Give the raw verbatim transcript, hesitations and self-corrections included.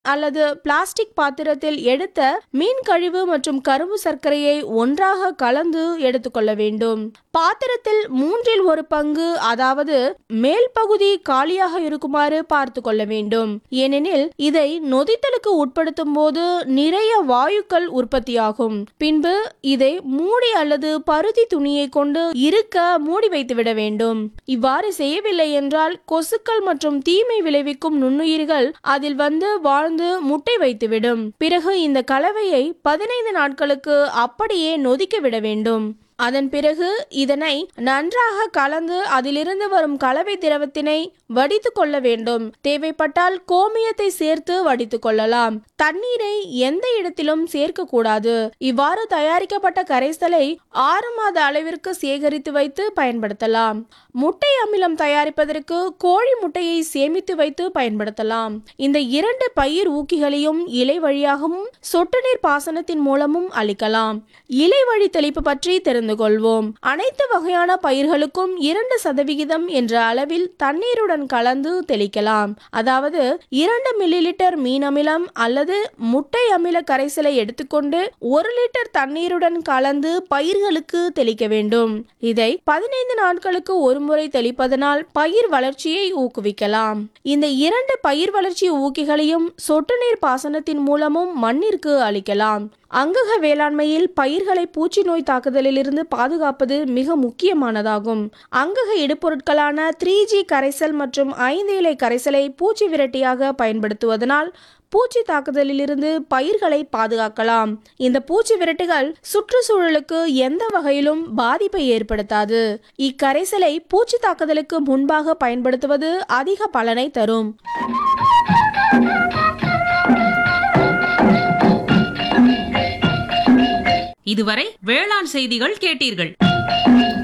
அல்லது பிளாஸ்டிக் பாத்திரத்தில் எடுத்த மீன் கழிவு மற்றும் கரும்பு சர்க்கரையை ஒன்றாக கலந்து எடுத்துக்கொள்ள வேண்டும். பாத்திரத்தில் மூன்றில் ஒரு பங்கு, அதாவது மேல் பகுதி காலியாக இருக்குமாறு பார்த்து கொள்ள வேண்டும். ஏனெனில் இதை நொதித்தலுக்கு உட்படுத்தும் போது நிறைய வாயுக்கள் உற்பத்தியாகும். பின்பு இதை மூடி அல்லது பருத்தி துணியை கொண்டு இருக்க மூடி வைத்துவிட வேண்டும். இவ்வாறு செய்யவில்லை என்றால் கொசுக்கள் மற்றும் தீமை விளைவிக்கும் நுண்ணுயிர்கள் அதில் வந்து வாழ்ந்து முட்டை வைத்துவிடும். பிறகு இந்த கலவையை பதினைந்து நாட்களுக்கு அப்படியே நொதிக்க விட வேண்டும். அதன் பிறகு இதனை நன்றாக கலந்து அதிலிருந்து வரும் கலவை திரவத்தினை வடித்து கொள்ள வேண்டும். தேவைப்பட்டால் கோமியத்தை சேர்த்து வடித்து கொள்ளலாம். தண்ணீரை எந்த இடத்திலும் சேர்க்க கூடாது. இவ்வாறு தயாரிக்கப்பட்ட கரைசலை ஆறு மாத அளவிற்கு சேகரித்து வைத்து பயன்படுத்தலாம். முட்டை அமிலம் தயாரிப்பதற்கு கோழி முட்டையை சேமித்து வைத்து பயன்படுத்தலாம். இந்த இரண்டு பயிர் ஊக்கிகளையும் இலை வழியாகவும் சொட்டு நீர் பாசனத்தின் மூலமும் அளிக்கலாம். இலை வழி தெளிப்பு பற்றி தெரிந்து கொள்வோம். அனைத்து வகையான பயிர்களுக்கும் இரண்டு சதவிகிதம் என்ற அளவில் தண்ணீருடன் கலந்து தெளிக்கலாம். அதாவது இரண்டு மில்லி லிட்டர் மீன் அமிலம் அல்லது முட்டை அமில கரைசலை எடுத்துக்கொண்டு ஒரு லிட்டர் தண்ணீருடன் கலந்து பயிர்களுக்கு தெளிக்க வேண்டும். இதை பதினைந்து நாட்களுக்கு ஒரு முறை தெளிப்பதனால் பயிர் வளர்ச்சியை ஊக்குவிக்கலாம். இந்த இரண்டு பயிர் வளர்ச்சி ஊக்கிகளையும் சொட்டு நீர் பாசனத்தின் மூலமும் மண்ணிற்கு அளிக்கலாம். அங்கக வேளாண்மையில் பயிர்களை பூச்சி நோய் தாக்குதலிலிருந்து பாதுகாப்பது மிக முக்கியமானதாகும். அங்கக இடுபொருட்களான த்ரீ ஜி கரைசல் மற்றும் ஐந்து இலை கரைசலை பூச்சி விரட்டியாக பயன்படுத்துவதனால் பூச்சி தாக்குதலிலிருந்து பயிர்களை பாதுகாக்கலாம். இந்த பூச்சி விரட்டுகள் சுற்றுச்சூழலுக்கு எந்த வகையிலும் பாதிப்பை ஏற்படுத்தாது. இக்கரைசலை பூச்சி தாக்குதலுக்கு முன்பாக பயன்படுத்துவது அதிக பலனை தரும். இதுவரை வேளாண் செய்திகள் கேட்டீர்கள்.